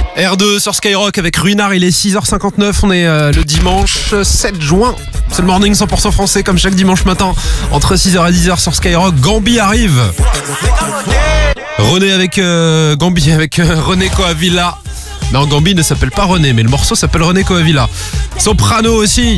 R2 sur Skyrock avec Ruinart, il est 6h59, on est le dimanche 7 juin. C'est le morning 100% français comme chaque dimanche matin. Entre 6h et 10h sur Skyrock, Gambi arrive. René avec Gambi avec René Coavilla. Non, Gambi ne s'appelle pas René, mais le morceau s'appelle René Coavilla. Soprano aussi.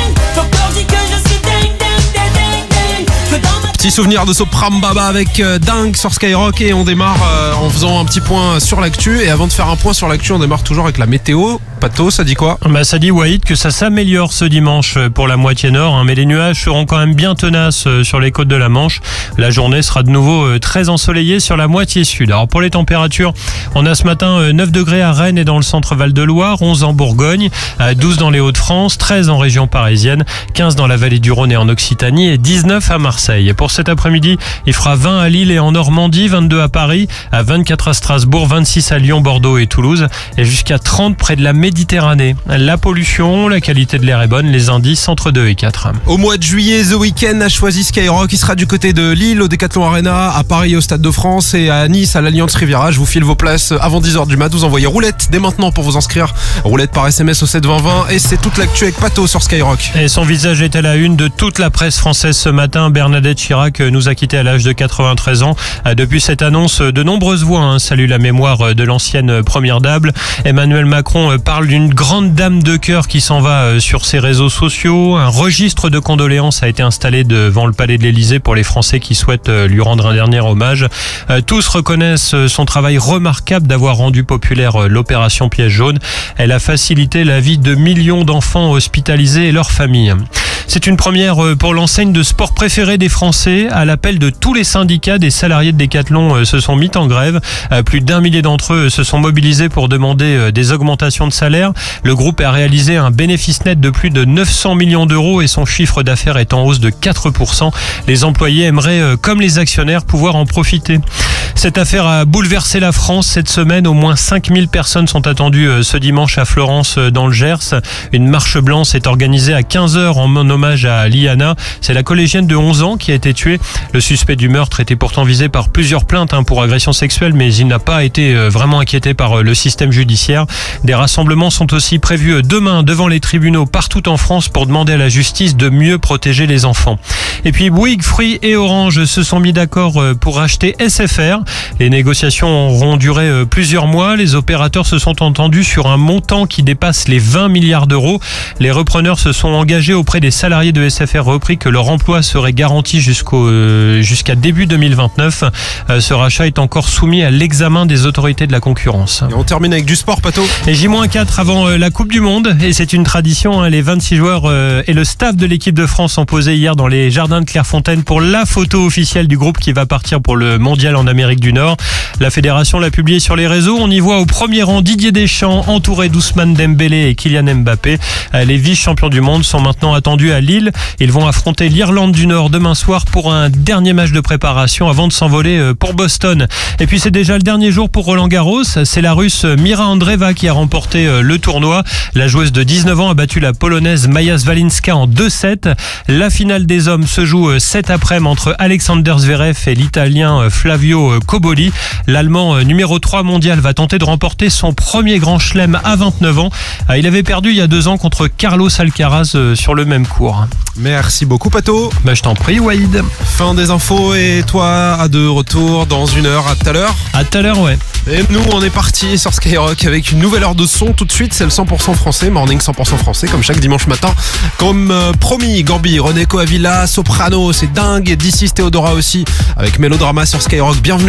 Petit souvenir de Sopram Baba avec Dingue sur Skyrock, et on démarre en faisant un petit point sur l'actu. Et avant de faire un point sur l'actu, on démarre toujours avec la météo. Pato, ça dit quoi ? Ça dit, Wahid, que ça s'améliore ce dimanche pour la moitié nord, mais les nuages seront quand même bien tenaces sur les côtes de la Manche. La journée sera de nouveau très ensoleillée sur la moitié sud. Alors pour les températures, on a ce matin 9 degrés à Rennes et dans le centre Val-de-Loire, 11 en Bourgogne, 12 dans les Hauts-de-France, 13 en région parisienne, 15 dans la vallée du Rhône et en Occitanie et 19 à Marseille. Pour cet après-midi, il fera 20 à Lille et en Normandie, 22 à Paris, 24 à Strasbourg, 26 à Lyon, Bordeaux et Toulouse et jusqu'à 30 près de la Méditerranée. La pollution, la qualité de l'air est bonne, les indices entre 2 et 4. Au mois de juillet, The Weeknd a choisi Skyrock. Il sera du côté de Lille, au Decathlon Arena, à Paris, au Stade de France et à Nice, à l'Alliance Riviera. Je vous file vos places avant 10h du mat. Vous envoyez roulette dès maintenant pour vous inscrire. Roulette par SMS au 72020 et c'est toute l'actu avec Pato sur Skyrock. Et son visage est à la une de toute la presse française ce matin. Bernadette Chirac nous a quittés à l'âge de 93 ans. Depuis cette annonce, de nombreuses voix saluent la mémoire de l'ancienne première dame. Emmanuel Macron parle d'une grande dame de cœur qui s'en va sur ses réseaux sociaux. Un registre de condoléances a été installé devant le palais de l'Élysée pour les Français qui souhaitent lui rendre un dernier hommage. Tous reconnaissent son travail remarquable d'avoir rendu populaire l'opération Piège jaune. Elle a facilité la vie de millions d'enfants hospitalisés et leurs familles. C'est une première pour l'enseigne de sport préférée des Français. À l'appel de tous les syndicats, des salariés de Decathlon se sont mis en grève. Plus d'1 millier d'entre eux se sont mobilisés pour demander des augmentations de salaire. Le groupe a réalisé un bénéfice net de plus de 900 millions d'euros et son chiffre d'affaires est en hausse de 4%. Les employés aimeraient, comme les actionnaires, pouvoir en profiter. Cette affaire a bouleversé la France cette semaine. Au moins 5000 personnes sont attendues ce dimanche à Florence dans le Gers. Une marche blanche est organisée à 15h en hommage à Liana. C'est la collégienne de 11 ans qui a été tuée. Le suspect du meurtre était pourtant visé par plusieurs plaintes pour agression sexuelle, mais il n'a pas été vraiment inquiété par le système judiciaire. Des rassemblements sont aussi prévus demain devant les tribunaux partout en France pour demander à la justice de mieux protéger les enfants. Et puis Bouygues, Free et Orange se sont mis d'accord pour racheter SFR. Les négociations auront duré plusieurs mois. Les opérateurs se sont entendus sur un montant qui dépasse les 20 milliards d'euros. Les repreneurs se sont engagés auprès des salariés de SFR repris que leur emploi serait garanti jusqu'à début 2029. Ce rachat est encore soumis à l'examen des autorités de la concurrence. Et on termine avec du sport, Pato. Et J-4 avant la Coupe du Monde. Et c'est une tradition. Les 26 joueurs et le staff de l'équipe de France ont posé hier dans les jardins de Clairefontaine pour la photo officielle du groupe qui va partir pour le mondial en Amérique du Nord. La fédération l'a publié sur les réseaux. On y voit au premier rang Didier Deschamps entouré d'Ousmane Dembélé et Kylian Mbappé. Les vice-champions du monde sont maintenant attendus à Lille. Ils vont affronter l'Irlande du Nord demain soir pour un dernier match de préparation avant de s'envoler pour Boston. Et puis c'est déjà le dernier jour pour Roland Garros. C'est la Russe Mira Andreeva qui a remporté le tournoi. La joueuse de 19 ans a battu la Polonaise Maja Swalinska en 2-7. La finale des hommes se joue cet après-midi entre Alexander Zverev et l'Italien Flavio Cobolli. L'Allemand numéro 3 mondial va tenter de remporter son premier grand chelem à 29 ans. Il avait perdu il y a 2 ans contre Carlos Alcaraz sur le même court. Merci beaucoup, Pato. Je t'en prie, Wahid. Fin des infos et toi à de retour dans 1 heure. À tout à l'heure. À tout à l'heure, ouais. Et nous, on est parti sur Skyrock avec une nouvelle heure de son. Tout de suite, c'est le 100% français, morning 100% français, comme chaque dimanche matin. Comme promis, Gambi, René Coavilla, Soprano, c'est dingue. Et d'ici, Théodora aussi, avec Mélodrama sur Skyrock. Bienvenue.